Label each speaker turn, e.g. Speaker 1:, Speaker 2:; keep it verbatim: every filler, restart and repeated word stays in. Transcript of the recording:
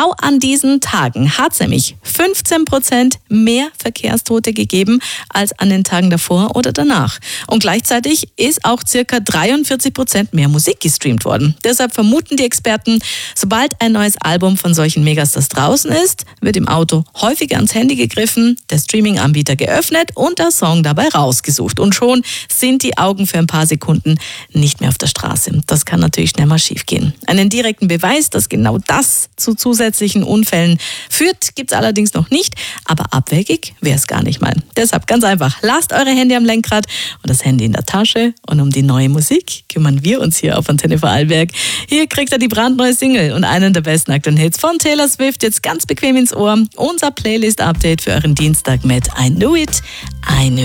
Speaker 1: genau an diesen Tagen hat es nämlich fünfzehn Prozent mehr Verkehrstote gegeben als an den Tagen davor oder danach. Und gleichzeitig ist auch circa dreiundvierzig Prozent mehr Musik gestreamt worden. Deshalb vermuten die Experten, sobald ein neues Album von solchen Megastars draußen ist, wird im Auto häufiger ans Handy gegriffen, der Streaming-Anbieter geöffnet und der Song dabei rausgesucht. Und schon sind die Augen für ein paar Sekunden nicht mehr auf der Straße. Das kann natürlich schnell mal schief gehen. Einen direkten Beweis, dass genau das zu zusätzlichen Unfällen führt, gibt es allerdings noch nicht. Aber abwegig wäre es gar nicht mal. Deshalb ganz einfach, lasst eure Hände am Lenkrad und das Handy in der Tasche. Und um die neue Musik kümmern wir uns hier auf Antenne Vorarlberg. Hier kriegt ihr die brandneue Single und einen der besten aktuellen Hits von Taylor Swift jetzt ganz bequem ins Ohr. Unser Playlist-Update für euren Dienstag mit I Knew It, I Knew